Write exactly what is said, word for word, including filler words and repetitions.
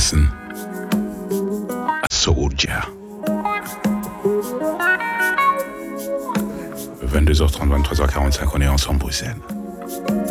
listen. A soldier. vingt-deux heures trente, vingt-trois heures quarante-cinq, on est ensemble, Bruxelles.